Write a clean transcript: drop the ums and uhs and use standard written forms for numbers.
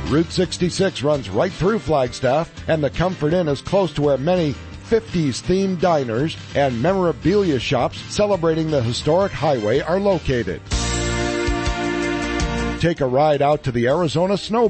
Route 66 runs right through Flagstaff, and the Comfort Inn is close to where many 50s-themed diners and memorabilia shops celebrating the historic highway are located. Take a ride out to the Arizona Snow